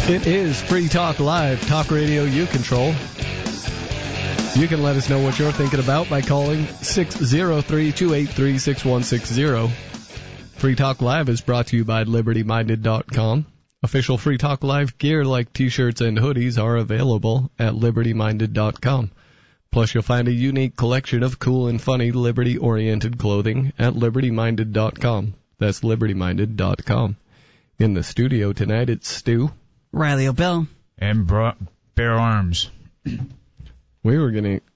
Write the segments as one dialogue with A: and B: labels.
A: It is Free Talk Live, talk radio you control. You can let us know what you're thinking about by calling 603-283-6160. Free Talk Live is brought to you by LibertyMinded.com. Official Free Talk Live gear like t-shirts and hoodies are available at LibertyMinded.com. Plus, you'll find a unique collection of cool and funny liberty-oriented clothing at LibertyMinded.com. That's LibertyMinded.com. In the studio tonight, it's Stu.
B: Riley O'Bell.
C: And Bear Arms.
A: We were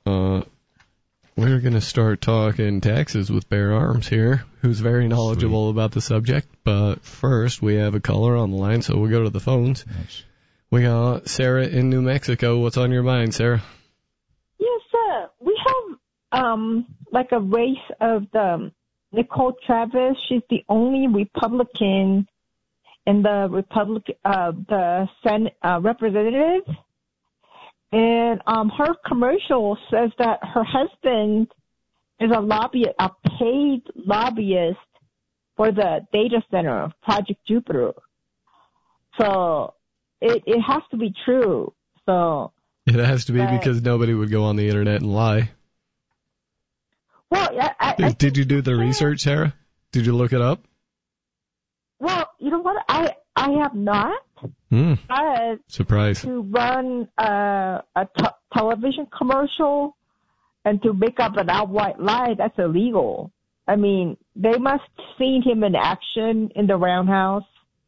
A: gonna start talking taxes with Bear Arms here, who's very knowledgeable about the subject. But first, we have a caller on the line, so we'll go to the phones.
C: Nice.
A: We got Sarah in New Mexico. What's on your mind, Sarah?
D: Yes, sir. We have like a race of the Nicole Travis. She's the only Republican in the Senate representative. And her commercial says that her husband is a paid lobbyist for the data center, Project Jupiter. So it has to be true. So
A: it has to be because nobody would go on the internet and lie.
D: Well,
A: did you do the research, Sarah? Did you look it up?
D: Well, you know what? I have not. But
A: surprise.
D: To run a television commercial and to make up an outright lie, that's illegal. I mean, they must have seen him in action in the Roundhouse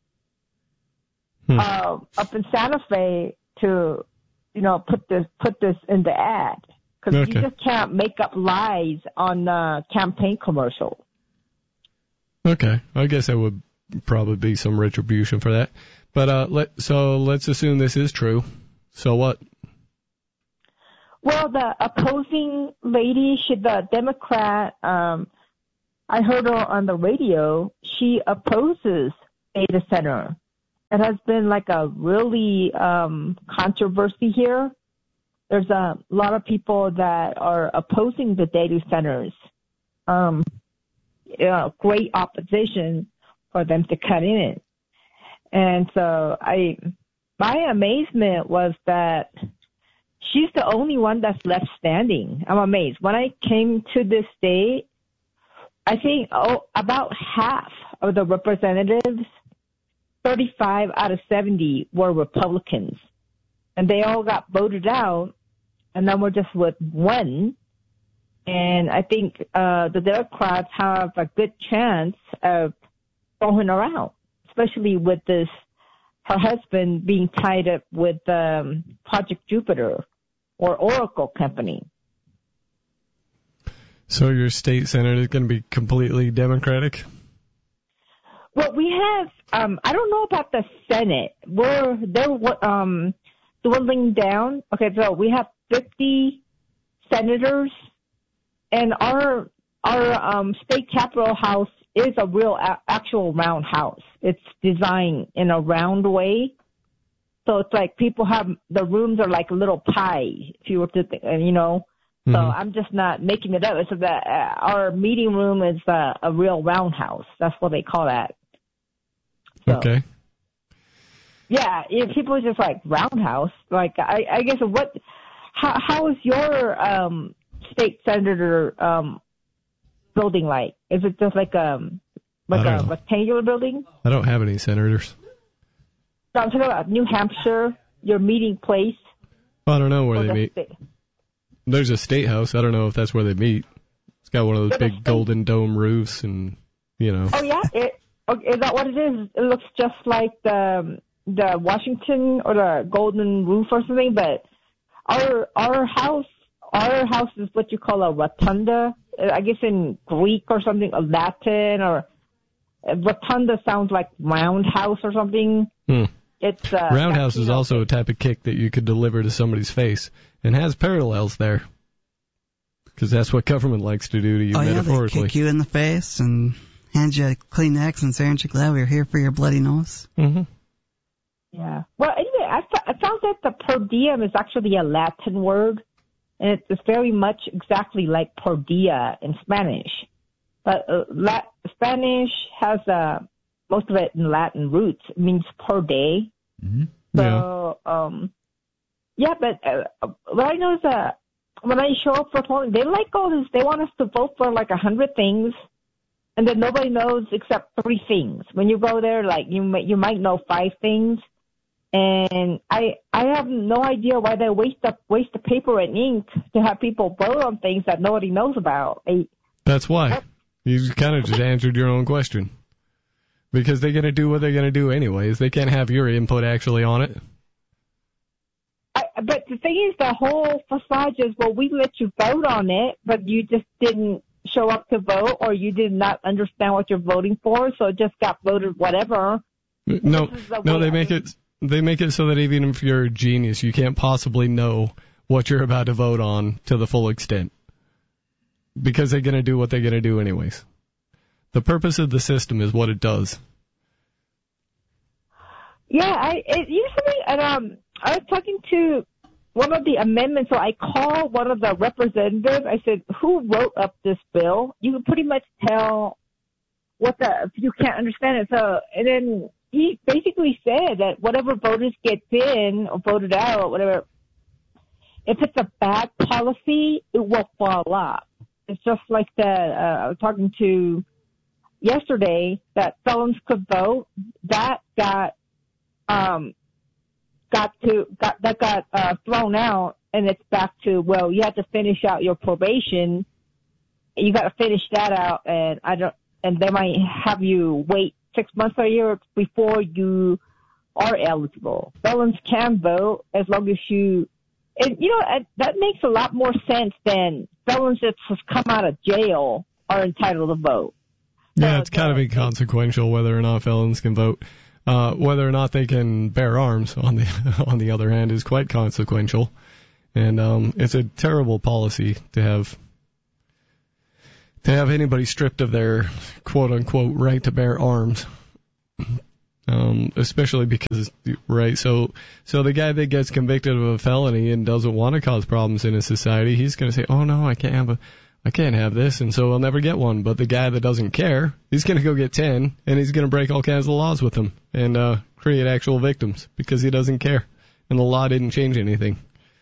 D: up in Santa Fe to, put this in the ad. Because you just can't make up lies on a campaign commercial.
A: Okay. I guess that would probably be some retribution for that. But let's assume this is true. So what?
D: Well, the opposing lady, the Democrat, I heard her on the radio. She opposes data center. It has been like a really controversy here. There's a lot of people that are opposing the data centers. Great opposition for them to cut in. And so my amazement was that she's the only one that's left standing. I'm amazed. When I came to this state, I think about half of the representatives, 35 out of 70, were Republicans. And they all got voted out, and then we're just with one. And I think the Democrats have a good chance of throwing her out, especially with her husband being tied up with Project Jupiter or Oracle Company.
A: So your state senate is going to be completely Democratic?
D: Well, we have, I don't know about the Senate. They're dwindling down. Okay, so we have 50 senators, and our state capitol house is a real actual round house. It's designed in a round way. So it's like the rooms are like a little pie, if you were to think, Mm-hmm. So I'm just not making it up. It's that our meeting room is a real roundhouse. That's what they call that. So,
A: okay.
D: Yeah, people are just like roundhouse. Like I guess how is your state senator building like? Is it just like a rectangular building?
A: I don't have any senators.
D: So I'm talking about New Hampshire, your meeting place.
A: I don't know where they meet. There's a state house. I don't know if that's where they meet. It's got one of those big golden dome roofs and,
D: Oh, yeah? Is that what it is? It looks just like the Washington or the golden roof or something, but our house is what you call a rotunda. I guess in Greek or something, or Latin, or rotunda sounds like roundhouse or something. It's
A: roundhouse is also a type of kick that you could deliver to somebody's face and has parallels there. Because that's what government likes to do to you metaphorically.
B: They kick you in the face and hand you a Kleenex and say, aren't you glad we're here for your bloody nose?
A: Mm-hmm.
D: Yeah. Well, anyway, I found that the per diem is actually a Latin word, and it's very much exactly like per dia in Spanish. But Spanish has most of it in Latin roots. It means per day.
A: Mm-hmm.
D: So, but what I know is that when I show up for polling, they like all this. They want us to vote for like 100 things, and then nobody knows except 3 things. When you go there, like you might know 5 things, and I have no idea why they waste the paper and ink to have people vote on things that nobody knows about.
A: That's why. You kind of just answered your own question. Because they're going to do what they're going to do anyways. They can't have your input actually on it.
D: But the thing is, the whole facade is, well, we let you vote on it, but you just didn't show up to vote, or you did not understand what you're voting for, so it just got voted whatever.
A: No, they make it so that even if you're a genius, you can't possibly know what you're about to vote on to the full extent. Because they're going to do what they're going to do anyways. The purpose of the system is what it does.
D: Yeah, it usually, and I was talking to one of the amendments, so I called one of the representatives. I said, who wrote up this bill? You can pretty much tell if you can't understand it. So, and then he basically said that whatever voters get in or voted out or whatever, if it's a bad policy, it will fall off. It's just like that. I was talking to yesterday that felons could vote. That got thrown out, and it's back to, well, you have to finish out your probation. You got to finish that out, and they might have you wait 6 months or a year before you are eligible. Felons can vote as long as that makes a lot more sense than felons that just come out of jail are entitled to vote.
A: Yeah, it's kind of inconsequential whether or not felons can vote. Whether or not they can bear arms, on the other hand, is quite consequential. And it's a terrible policy to have anybody stripped of their quote-unquote right to bear arms. Especially because, right, so the guy that gets convicted of a felony and doesn't want to cause problems in a society, he's going to say, oh no, I can't have this, and so I'll never get one. But the guy that doesn't care, he's going to go get 10, and he's going to break all kinds of laws with them and create actual victims because he doesn't care, and the law didn't change anything.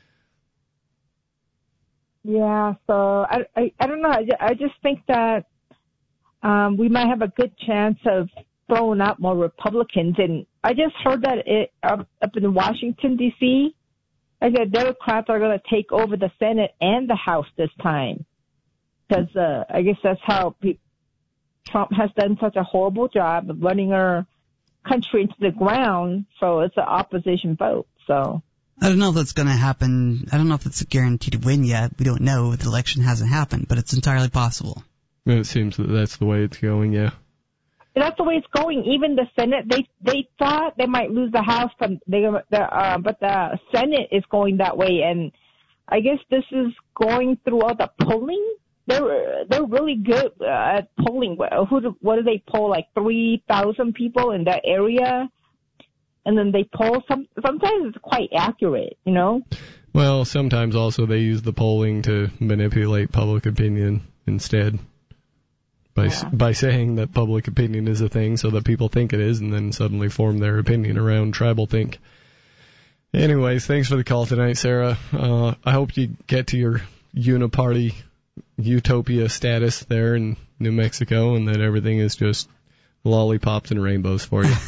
D: Yeah, so I don't know. I just think that we might have a good chance of throwing out more Republicans. And I just heard that up in Washington, D.C., I said Democrats are going to take over the Senate and the House this time. Because I guess that's how Trump has done such a horrible job of running our country into the ground, so it's an opposition vote. So
B: I don't know if that's going to happen. I don't know if it's a guaranteed win yet. We don't know. The election hasn't happened, but it's entirely possible.
A: It seems that that's the way it's going, yeah.
D: That's the way it's going. Even the Senate, they thought they might lose the House, but the Senate is going that way. And I guess this is going through all the polling. They're really good at polling. What do they poll? Like 3,000 people in that area, and then they poll. Sometimes it's quite accurate, you know.
A: Well, sometimes also they use the polling to manipulate public opinion instead. By saying that public opinion is a thing so that people think it is, and then suddenly form their opinion around tribal think. Anyways, thanks for the call tonight, Sarah. I hope you get to your uniparty utopia status there in New Mexico, and that everything is just lollipops and rainbows for you.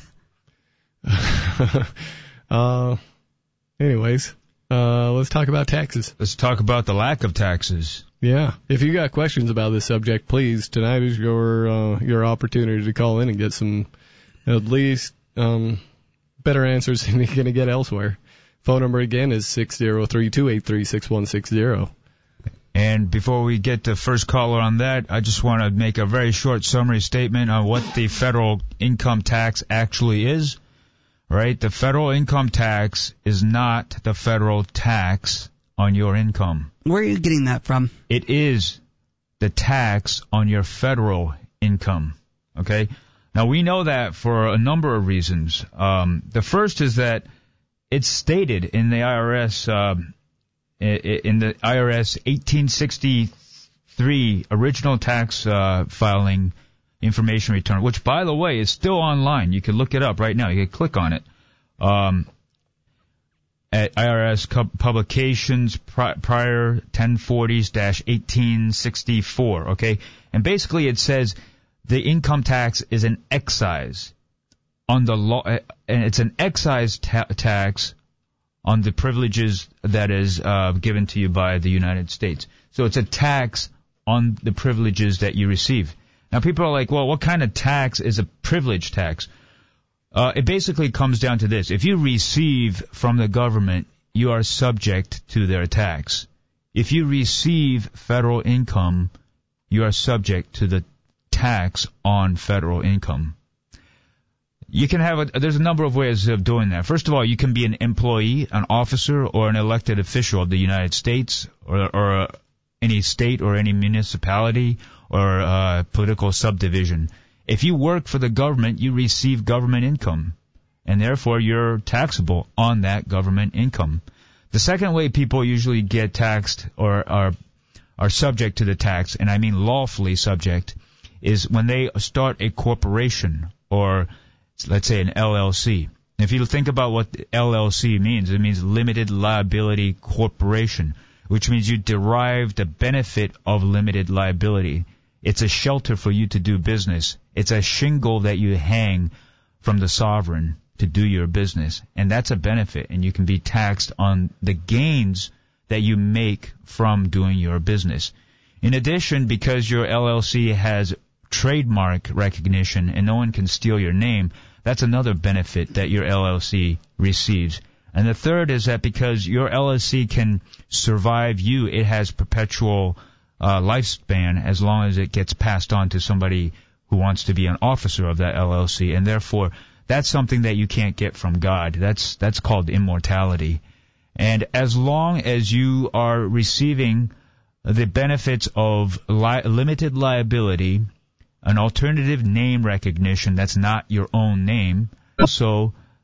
A: Anyways, let's talk about taxes.
C: Let's talk about the lack of taxes.
A: Yeah. If you got questions about this subject, please, tonight is your opportunity to call in and get some, at least, better answers than you're going to get elsewhere. Phone number again is 603-283-6160.
C: And before we get to first caller on that, I just want to make a very short summary statement on what the federal income tax actually is. Right? The federal income tax is not the federal tax on your income.
B: Where are you getting that from?
C: It is the tax on your federal income. Okay? Now, we know that for a number of reasons. The first is that it's stated in the IRS, in the IRS 1863 original tax filing information return, which, by the way, is still online. You can look it up right now. You can click on it. at IRS publications prior 1040s-1864, okay? And basically it says the income tax is an excise on the law, and it's an excise tax on the privileges that is given to you by the United States. So it's a tax on the privileges that you receive. Now people are like, well, what kind of tax is a privilege tax? It basically comes down to this. If you receive from the government, you are subject to their tax. If you receive federal income, you are subject to the tax on federal income. You can have there's a number of ways of doing that. First of all, you can be an employee, an officer, or an elected official of the United States or any state or any municipality or political subdivision. If you work for the government, you receive government income, and therefore you're taxable on that government income. The second way people usually get taxed or are subject to the tax, and I mean lawfully subject, is when they start a corporation or, let's say, an LLC. If you think about what LLC means, it means limited liability corporation, which means you derive the benefit of limited liability. It's a shelter for you to do business. It's a shingle that you hang from the sovereign to do your business. And that's a benefit, and you can be taxed on the gains that you make from doing your business. In addition, because your LLC has trademark recognition and no one can steal your name, that's another benefit that your LLC receives. And the third is that because your LLC can survive you, it has perpetual lifespan as long as it gets passed on to somebody who wants to be an officer of that LLC, and therefore that's something that you can't get from God. That's called immortality. And as long as you are receiving the benefits of limited liability, an alternative name recognition that's not your own name, also